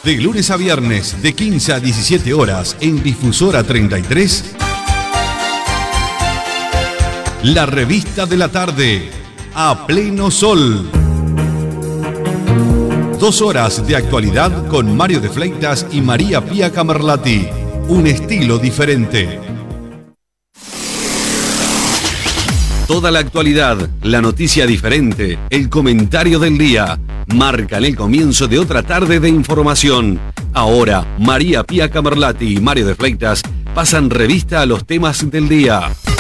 De lunes a viernes, de 15 a 17 horas, en Difusora 33, la revista de la tarde, A Pleno Sol. 2 horas de actualidad con Mario de Fleitas y María Pía Camerlati. Un estilo diferente. Toda la actualidad, la noticia diferente, el comentario del día, marcan el comienzo de otra tarde de información. Ahora, María Pía Camerlati y Mario de Fleitas pasan revista a los temas del día.